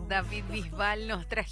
David Bisbal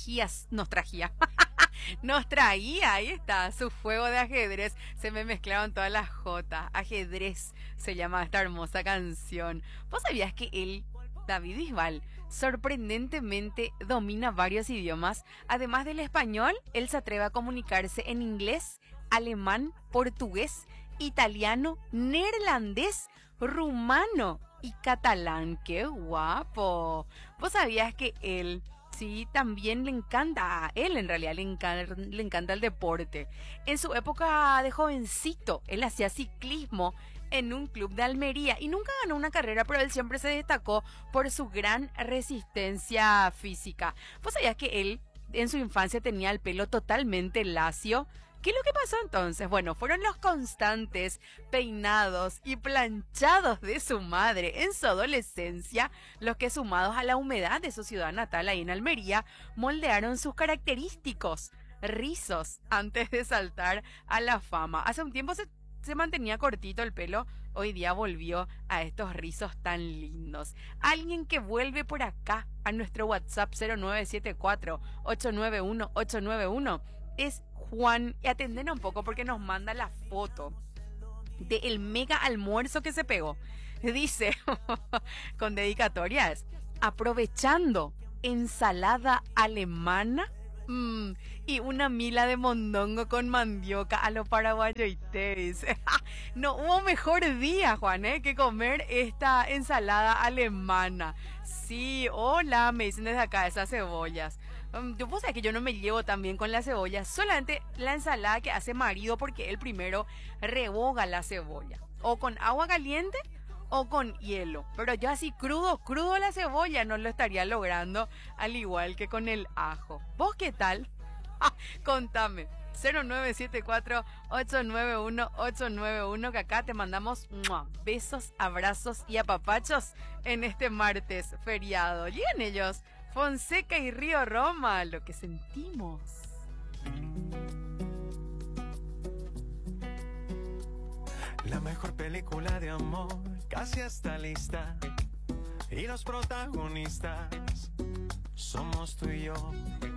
nos traía, ahí está, su juego de ajedrez. Se me mezclaron todas las jotas. Ajedrez se llama esta hermosa canción. ¿Vos sabías que él, David Bisbal, sorprendentemente domina varios idiomas? Además del español, él se atreve a comunicarse en inglés, alemán, portugués, italiano, neerlandés, rumano y catalán. ¡Qué guapo! ¿Vos sabías que él, sí, también le encanta, a él en realidad le encanta el deporte? En su época de jovencito, él hacía ciclismo en un club de Almería y nunca ganó una carrera, pero él siempre se destacó por su gran resistencia física. ¿Vos sabías que él en su infancia tenía el pelo totalmente lacio? ¿Qué es lo que pasó entonces? Bueno, fueron los constantes peinados y planchados de su madre en su adolescencia los que, sumados a la humedad de su ciudad natal ahí en Almería, moldearon sus característicos rizos antes de saltar a la fama. Hace un tiempo se mantenía cortito el pelo, hoy día volvió a estos rizos tan lindos. Alguien que vuelve por acá a nuestro WhatsApp 0974-891-891 es Juan, y atenden un poco porque nos manda la foto del mega almuerzo que se pegó. Dice, con dedicatorias, aprovechando ensalada alemana y una mila de mondongo con mandioca a lo paraguayo y te dice. No hubo mejor día, Juan, que comer esta ensalada alemana. Sí, hola, me dicen desde acá esas cebollas. Yo puedo saber que yo no me llevo tan bien con la cebolla, solamente la ensalada que hace marido, porque él primero rehoga la cebolla, o con agua caliente o con hielo, pero yo así crudo la cebolla no lo estaría logrando, al igual que con el ajo. ¿Vos qué tal? Contame. 0974-891-891, que acá te mandamos besos, abrazos y apapachos en este martes feriado. Llegan ellos, Fonseca y Río Roma, lo que sentimos. La mejor película de amor casi está lista y los protagonistas somos tú y yo.